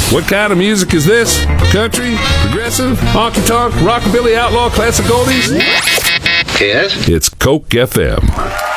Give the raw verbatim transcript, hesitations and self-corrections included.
What kind of music is this? Country? Progressive? Honky tonk? Rockabilly? Outlaw? Classic oldies? Yes? It's Coke F M.